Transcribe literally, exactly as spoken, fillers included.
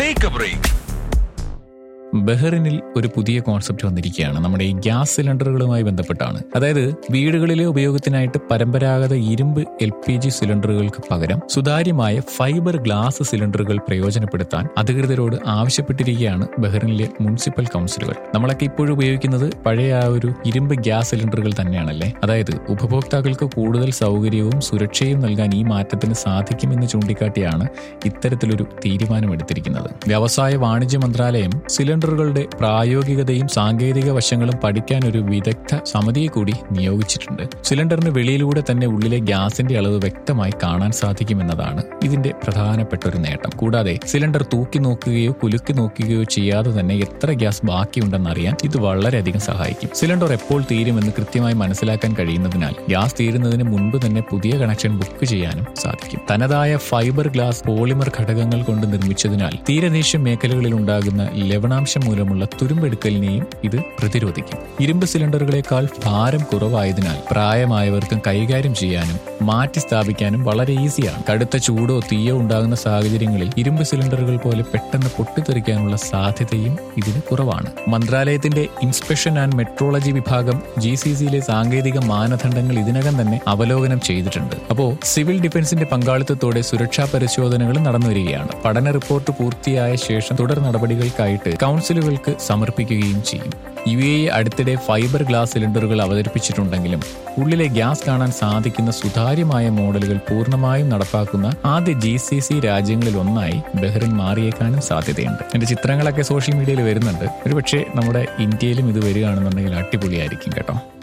Take A break. ബഹ്റിനിൽ ഒരു പുതിയ concept വന്നിരിക്കുകയാണ്. നമ്മുടെ ഈ ഗ്യാസ് സിലിണ്ടറുകളുമായി ബന്ധപ്പെട്ടാണ്. അതായത് വീടുകളിലെ ഉപയോഗത്തിനായിട്ട് പരമ്പരാഗത ഇരുമ്പ് എൽ പി ജി സിലിണ്ടറുകൾക്ക് പകരം സുതാര്യമായ ഫൈബർ ഗ്ലാസ് സിലിണ്ടറുകൾ പ്രയോജനപ്പെടുത്താൻ അധികൃതരോട് ആവശ്യപ്പെട്ടിരിക്കുകയാണ് ബഹ്റിനിലെ മുനിസിപ്പൽ കൗൺസിലുകൾ. നമ്മളൊക്കെ ഇപ്പോഴും ഉപയോഗിക്കുന്നത് പഴയ ആ ഒരു ഇരുമ്പ് ഗ്യാസ് സിലിണ്ടറുകൾ തന്നെയാണല്ലേ. അതായത് ഉപഭോക്താക്കൾക്ക് കൂടുതൽ സൗകര്യവും സുരക്ഷയും നൽകാൻ ഈ മാറ്റത്തിന് സാധിക്കുമെന്ന് ചൂണ്ടിക്കാട്ടിയാണ് ഇത്തരത്തിലൊരു തീരുമാനമെടുത്തിരിക്കുന്നത്. വ്യവസായ വാണിജ്യ മന്ത്രാലയം സിലിണ്ടർ കളുടെ പ്രായോഗികതയും സാങ്കേതിക വശങ്ങളും പഠിക്കാൻ ഒരു വിദഗ്ധ സമിതിയെ കൂടി നിയോഗിച്ചിട്ടുണ്ട്. സിലിണ്ടറിന് വെളിയിലൂടെ തന്നെ ഉള്ളിലെ ഗ്യാസിന്റെ അളവ് വ്യക്തമായി കാണാൻ സാധിക്കുമെന്നതാണ് ഇതിന്റെ പ്രധാനപ്പെട്ട ഒരു നേട്ടം. കൂടാതെ സിലിണ്ടർ തൂക്കി നോക്കുകയോ കുലുക്കി നോക്കുകയോ ചെയ്യാതെ തന്നെ എത്ര ഗ്യാസ് ബാക്കിയുണ്ടെന്നറിയാൻ ഇത് വളരെയധികം സഹായിക്കും. സിലിണ്ടർ എപ്പോൾ തീരുമെന്ന് കൃത്യമായി മനസ്സിലാക്കാൻ കഴിയുന്നതിനാൽ ഗ്യാസ് തീരുന്നതിന് മുൻപ് തന്നെ പുതിയ കണക്ഷൻ ബുക്ക് ചെയ്യാനും സാധിക്കും. തനതായ ഫൈബർ ഗ്ലാസ് പോളിമർ ഘടകങ്ങൾ കൊണ്ട് നിർമ്മിച്ചതിനാൽ തീരദേശ മേഖലകളിൽ ഉണ്ടാകുന്ന ലവണാംശ മൂലമുള്ള തുരുമ്പെടുക്കലിനെയും ഇത് പ്രതിരോധിക്കും. ഇരുമ്പ് സിലിണ്ടറുകളെക്കാൾ ഭാരം കുറവായതിനാൽ പ്രായമായവർക്കും കൈകാര്യം ചെയ്യാനും മാറ്റി സ്ഥാപിക്കാനും വളരെ ഈസിയാണ്. കടുത്ത ചൂടോ തീയോ ഉണ്ടാകുന്ന സാഹചര്യങ്ങളിൽ ഇരുമ്പ് സിലിണ്ടറുകൾ പോലെ പെട്ടെന്ന് പൊട്ടിത്തെറിക്കാനുള്ള സാധ്യതയും ഇതിന് കുറവാണ്. മന്ത്രാലയത്തിന്റെ ഇൻസ്പെക്ഷൻ ആൻഡ് മെട്രോളജി വിഭാഗം ജി സി സിയിലെ സാങ്കേതിക മാനദണ്ഡങ്ങൾ ഇതിനകം തന്നെ അവലോകനം ചെയ്തിട്ടുണ്ട്. അപ്പോ സിവിൽ ഡിഫൻസിന്റെ പങ്കാളിത്തത്തോടെ സുരക്ഷാ പരിശോധനകൾ നടന്നു വരികയാണ്. പഠന റിപ്പോർട്ട് പൂർത്തിയായ ശേഷം തുടർ നടപടികൾക്കായിട്ട് കൗൺസിലുകൾക്ക് സമർപ്പിക്കുകയും ചെയ്യും. യു എ അടുത്തിടെ ഫൈബർ ഗ്ലാസ് സിലിണ്ടറുകൾ അവതരിപ്പിച്ചിട്ടുണ്ടെങ്കിലും ഉള്ളിലെ ഗ്യാസ് കാണാൻ സാധിക്കുന്ന സുതാര്യമായ മോഡലുകൾ പൂർണ്ണമായും നടപ്പാക്കുന്ന ആദ്യ ജി സി സി രാജ്യങ്ങളിൽ ഒന്നായി ബഹ്റിൻ മാറിയേക്കാനും സാധ്യതയുണ്ട്. എന്റെ ചിത്രങ്ങളൊക്കെ സോഷ്യൽ മീഡിയയിൽ വരുന്നുണ്ട്. ഒരുപക്ഷെ നമ്മുടെ ഇന്ത്യയിലും ഇത് വരികയാണെന്നുണ്ടെങ്കിൽ അടിപൊളിയായിരിക്കും കേട്ടോ.